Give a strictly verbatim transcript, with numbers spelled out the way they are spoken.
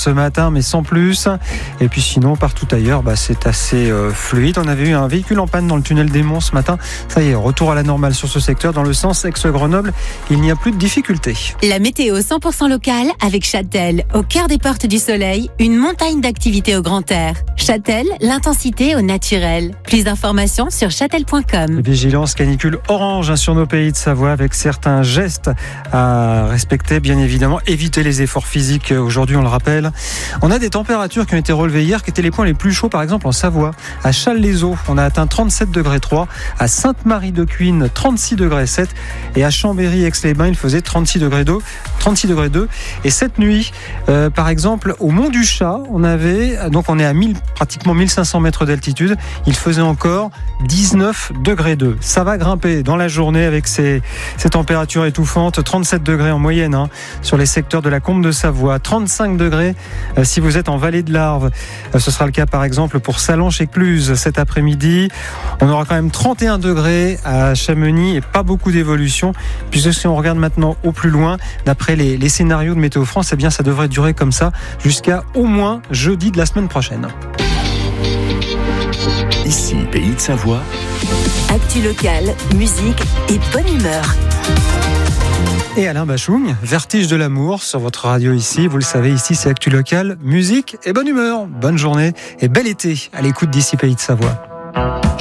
ce matin, mais sans plus. Et puis sinon, partout ailleurs, bah, c'est assez euh, fluide. On avait eu un véhicule en panne dans le tunnel des Monts ce matin. Ça y est, retour à la normale sur ce secteur. Dans le sens Aix-Grenoble, il n'y a plus de difficultés. La météo cent pour cent locale avec Châtel. Au cœur des portes du soleil, une montagne d'activités au grand air. Châtel, l'intensité au naturel. Plus d'informations sur châtel point com. Vigilance canicule orange hein, sur nos pays de Savoie avec certains gestes à respecter, bien évidemment. Éviter les efforts physiques aujourd'hui, on le rappelle. On a des températures qui ont été relevées hier, qui étaient les points les plus chauds, par exemple en Savoie. À Challes-les-Eaux, on a atteint trente-sept degrés trois. À Sainte-Marie-de-Cuine, trente-six degrés sept. Et à Chambéry-Aix-les-Bains, il faisait trente-six degrés deux. trente-six degrés deux. Et cette nuit, euh, par exemple, au Mont du Chat, on avait, donc on est à mille, pratiquement mille cinq cents mètres d'altitude. Il faisait encore dix-neuf degrés deux. Ça va grimper dans la journée avec ces, ces températures étouffantes. trente-sept degrés en moyenne hein, sur les secteurs de la Combe de Savoie. trente-cinq degrés euh, si vous êtes en vallée de l'Arve. Euh, ce sera le cas par exemple pour Sallanches-Écluse cet après-midi. On aura quand même trente et un degrés à Chamonix et pas beaucoup d'évolution. Puisque si on regarde maintenant au plus loin, d'après les, les scénarios de Météo France, eh bien ça devrait durer comme ça jusqu'à au moins jeudi de la semaine prochaine. Ici, Pays de Savoie. Actu locale, musique et bonne humeur. Et Alain Bachung, Vertige de l'amour sur votre radio ici. Vous le savez, ici c'est Actu locale, musique et bonne humeur. Bonne journée et bel été à l'écoute d'ici Pays de Savoie.